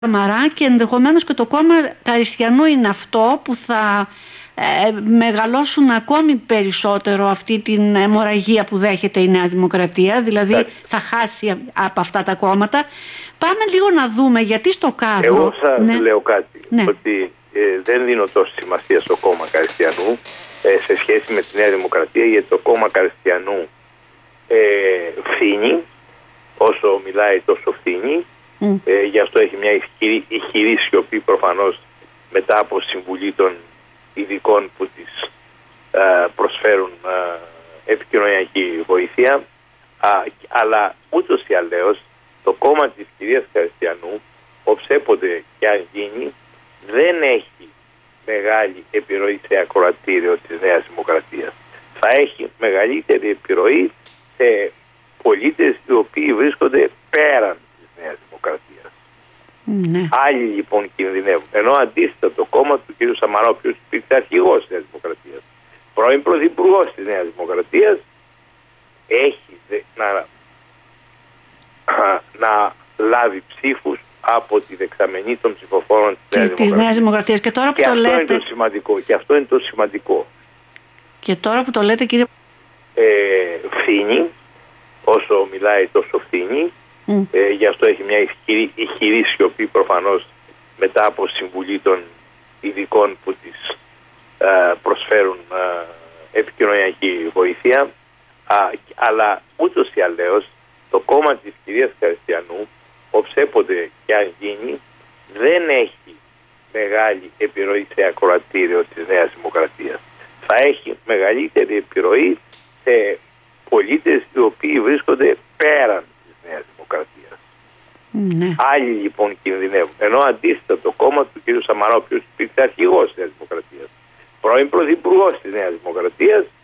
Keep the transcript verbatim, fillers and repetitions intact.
Σαμαρά και ενδεχομένως και το κόμμα Καριστιανού είναι αυτό που θα ε, μεγαλώσουν ακόμη περισσότερο αυτή την αιμορραγία που δέχεται η Νέα Δημοκρατία, δηλαδή Ά. θα χάσει από αυτά τα κόμματα. Πάμε λίγο να δούμε γιατί στο κάδρο... Εγώ σας ναι. λέω κάτι, ναι. ότι ε, δεν δίνω τόση σημασία στο κόμμα Καριστιανού ε, σε σχέση με τη Νέα Δημοκρατία, γιατί το κόμμα Καριστιανού ε, φθήνει, όσο μιλάει τόσο φθήνει. Mm. Ε, γι' αυτό έχει μια ισχυρή, ισχυρή σιωπή προφανώς μετά από συμβουλή των ειδικών που της ε, προσφέρουν ε, επικοινωνιακή βοήθεια. Α, αλλά ούτως ή άλλως το κόμμα της κυρίας Καριστιανού, οψέποτε και αν γίνει, δεν έχει μεγάλη επιρροή σε ακροατήριο της Νέας Δημοκρατίας. Θα έχει μεγαλύτερη επιρροή σε πολίτες οι οποίοι βρίσκονται πέραν της Νέας Δημοκρατίας. Ναι. Άλλοι λοιπόν κινδυνεύουν. Ενώ αντίθετα το κόμμα του κ. Σαμαρά, ο οποίος υπήρξε αρχηγός της Νέας Δημοκρατίας, πρώην πρωθυπουργός της Νέας Δημοκρατίας, έχει δε, να, να λάβει ψήφους από τη δεξαμενή των ψηφοφόρων της Νέας Δημοκρατίας. Νέας Δημοκρατίας. Και τώρα που και το αυτό λέτε... είναι το σημαντικό. Και αυτό είναι το σημαντικό. Και τώρα που το λέτε, κύριε... Ε, φθήνει, όσο μιλάει τόσο φθήνει. Mm. Ε, γι' αυτό έχει μια ισχυρή, ισχυρή σιωπή προφανώς μετά από συμβουλή των ειδικών που της ε, προσφέρουν ε, επικοινωνιακή βοήθεια. Α, αλλά ούτως ή άλλως το κόμμα της κυρίας Καριστιανού, οψέποτε και αν γίνει, δεν έχει μεγάλη επιρροή σε ακροατήριο της Νέας Δημοκρατίας. Θα έχει μεγαλύτερη επιρροή σε πολίτες οι οποίοι βρίσκονται πέραν της Νέας Δημοκρατίας. Ναι. Άλλοι λοιπόν κινδυνεύουν. Ενώ αντίθετα το κόμμα του κ. Σαμαρά, ο οποίος υπήρξε αρχηγός της Νέας Δημοκρατίας, πρώην πρωθυπουργός της Νέας Δημοκρατίας,